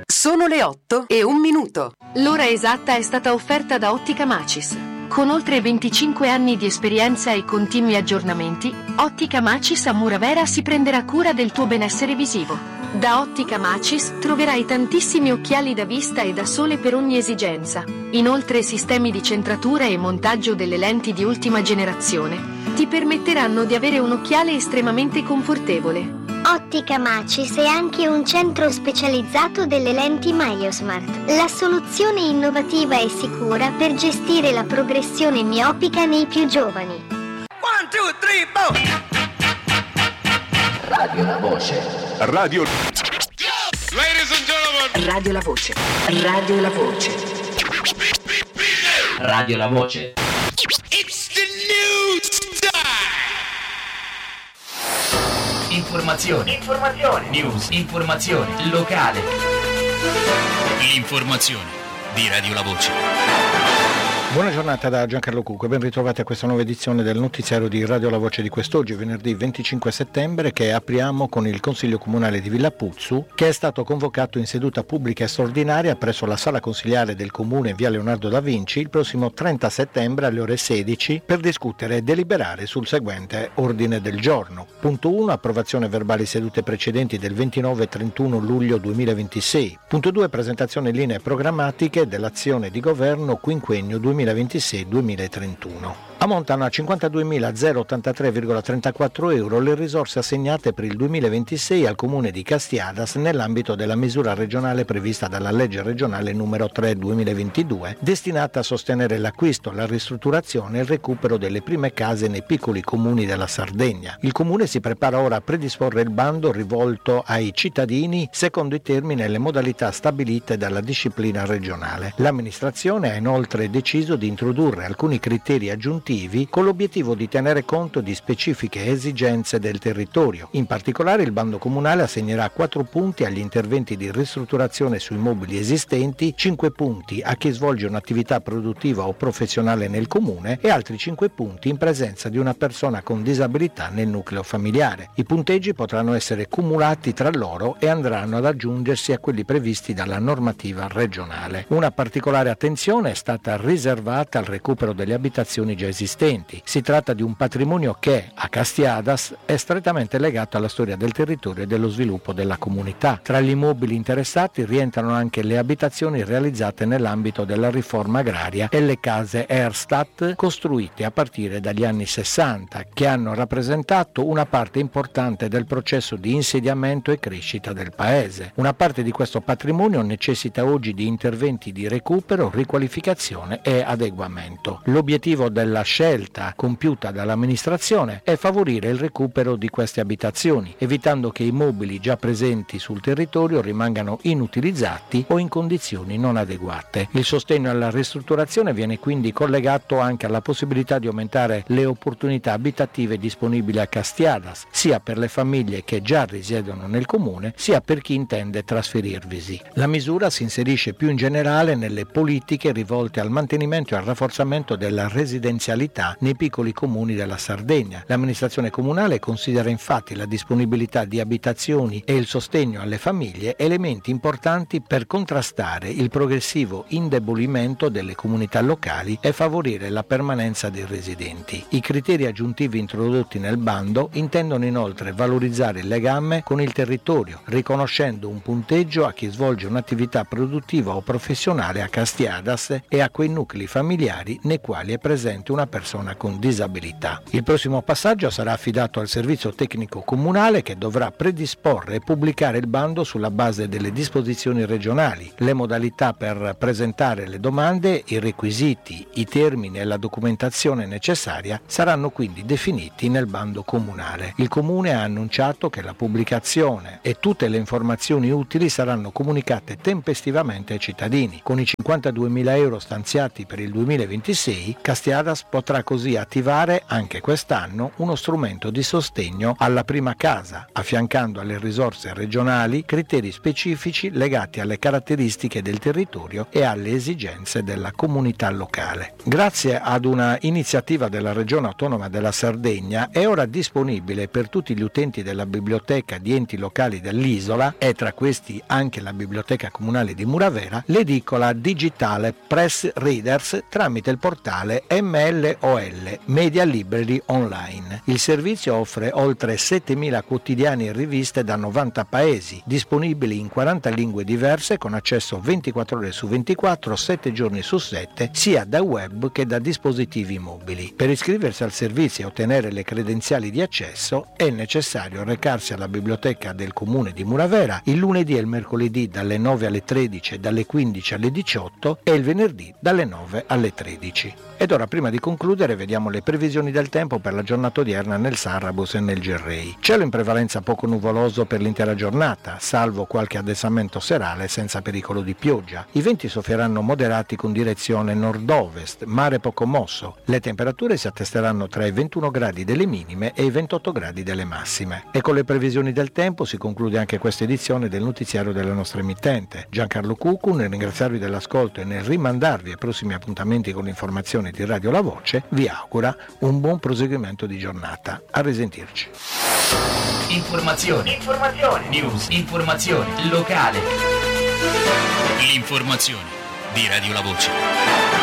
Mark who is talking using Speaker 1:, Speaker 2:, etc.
Speaker 1: Sono le 8:01.
Speaker 2: L'ora esatta è stata offerta da Ottica Macis. Con oltre 25 anni di esperienza e continui aggiornamenti, Ottica Macis a Muravera si prenderà cura del tuo benessere visivo. Da Ottica Macis troverai tantissimi occhiali da vista e da sole per ogni esigenza. Inoltre sistemi di centratura e montaggio delle lenti di ultima generazione ti permetteranno di avere un occhiale estremamente confortevole.
Speaker 3: Ottica Macis è anche un centro specializzato delle lenti MyoSmart, la soluzione innovativa e sicura per gestire la progressione miopica nei più giovani.
Speaker 4: 1, 2, 3, 4.
Speaker 5: Radio La Voce.
Speaker 6: Radio.
Speaker 4: Ladies and gentlemen.
Speaker 1: Radio La Voce. Radio La Voce.
Speaker 5: Radio La Voce.
Speaker 4: It's the new style.
Speaker 5: Informazione. News. Informazione. Locale.
Speaker 7: L'informazione di Radio La Voce.
Speaker 8: Buona giornata da Giancarlo Cucco e ben ritrovati a questa nuova edizione del notiziario di Radio La Voce di quest'oggi, venerdì 25 settembre, che apriamo con il Consiglio Comunale di Villapuzzu, che è stato convocato in seduta pubblica e straordinaria presso la Sala Consiliare del Comune via Leonardo da Vinci il prossimo 30 settembre alle ore 16 per discutere e deliberare sul seguente ordine del giorno. Punto 1. Approvazione verbali sedute precedenti del 29 e 31 luglio 2026. Punto 2. Presentazione linee programmatiche dell'azione di governo quinquennio 2026-2031. Ammontano a 52.083,34 euro le risorse assegnate per il 2026 al Comune di Castiadas nell'ambito della misura regionale prevista dalla legge regionale numero 3/2022, destinata a sostenere l'acquisto, la ristrutturazione e il recupero delle prime case nei piccoli comuni della Sardegna. Il Comune si prepara ora a predisporre il bando rivolto ai cittadini secondo i termini e le modalità stabilite dalla disciplina regionale. L'amministrazione ha inoltre deciso di introdurre alcuni criteri aggiuntivi con l'obiettivo di tenere conto di specifiche esigenze del territorio. In particolare il bando comunale assegnerà 4 punti agli interventi di ristrutturazione su immobili esistenti, 5 punti a chi svolge un'attività produttiva o professionale nel comune e altri 5 punti in presenza di una persona con disabilità nel nucleo familiare. I punteggi potranno essere cumulati tra loro e andranno ad aggiungersi a quelli previsti dalla normativa regionale. Una particolare attenzione è stata riservata al recupero delle abitazioni già esistenti. Si tratta di un patrimonio che, a Castiadas, è strettamente legato alla storia del territorio e dello sviluppo della comunità. Tra gli immobili interessati rientrano anche le abitazioni realizzate nell'ambito della riforma agraria e le case Erstat costruite a partire dagli anni 60, che hanno rappresentato una parte importante del processo di insediamento e crescita del paese. Una parte di questo patrimonio necessita oggi di interventi di recupero, riqualificazione e adeguamento. L'obiettivo della scelta compiuta dall'amministrazione è favorire il recupero di queste abitazioni, evitando che i immobili già presenti sul territorio rimangano inutilizzati o in condizioni non adeguate. Il sostegno alla ristrutturazione viene quindi collegato anche alla possibilità di aumentare le opportunità abitative disponibili a Castiadas, sia per le famiglie che già risiedono nel comune, sia per chi intende trasferirvisi. La misura si inserisce più in generale nelle politiche rivolte al mantenimento e al rafforzamento della residenzialità nei piccoli comuni della Sardegna. L'amministrazione comunale considera infatti la disponibilità di abitazioni e il sostegno alle famiglie elementi importanti per contrastare il progressivo indebolimento delle comunità locali e favorire la permanenza dei residenti. I criteri aggiuntivi introdotti nel bando intendono inoltre valorizzare il legame con il territorio, riconoscendo un punteggio a chi svolge un'attività produttiva o professionale a Castiadas e a quei nuclei familiari nei quali è presente una persona con disabilità. Il prossimo passaggio sarà affidato al servizio tecnico comunale, che dovrà predisporre e pubblicare il bando sulla base delle disposizioni regionali. Le modalità per presentare le domande, i requisiti, i termini e la documentazione necessaria saranno quindi definiti nel bando comunale. Il Comune ha annunciato che la pubblicazione e tutte le informazioni utili saranno comunicate tempestivamente ai cittadini. Con i 52.000 euro stanziati per per il 2026, Castiadas potrà così attivare anche quest'anno uno strumento di sostegno alla prima casa, affiancando alle risorse regionali criteri specifici legati alle caratteristiche del territorio e alle esigenze della comunità locale. Grazie ad una iniziativa della Regione Autonoma della Sardegna è ora disponibile per tutti gli utenti della biblioteca di enti locali dell'isola, e tra questi anche la biblioteca comunale di Muravera, l'edicola digitale Press Readers tramite il portale MLOL, Media Library Online. Il servizio offre oltre 7.000 quotidiani e riviste da 90 paesi, disponibili in 40 lingue diverse con accesso 24 ore su 24, 7 giorni su 7, sia da web che da dispositivi mobili. Per iscriversi al servizio e ottenere le credenziali di accesso è necessario recarsi alla biblioteca del comune di Muravera il lunedì e il mercoledì dalle 9 alle 13 e dalle 15 alle 18 e il venerdì dalle 9 alle 13. Ed ora, prima di concludere, vediamo le previsioni del tempo per la giornata odierna nel Sarrabus e nel Gerrei. Cielo in prevalenza poco nuvoloso per l'intera giornata, salvo qualche addensamento serale senza pericolo di pioggia. I venti soffieranno moderati con direzione nord-ovest, mare poco mosso. Le temperature si attesteranno tra i 21 gradi delle minime e i 28 gradi delle massime. E con le previsioni del tempo si conclude anche questa edizione del notiziario della nostra emittente. Giancarlo Cucu, nel ringraziarvi dell'ascolto e nel rimandarvi ai prossimi appuntamenti con l'informazione di Radio La Voce, vi augura un buon proseguimento di giornata. A risentirci.
Speaker 5: Informazioni, news, informazione locale.
Speaker 7: L'informazione di Radio La Voce.